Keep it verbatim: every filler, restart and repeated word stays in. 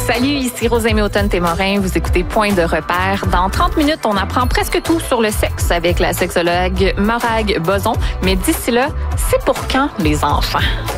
Salut, ici Rosemée Automne-Témorin. Vous écoutez Point de repère. Dans trente minutes, on apprend presque tout sur le sexe avec la sexologue Morag Boson. Mais d'ici là, c'est pour quand les enfants?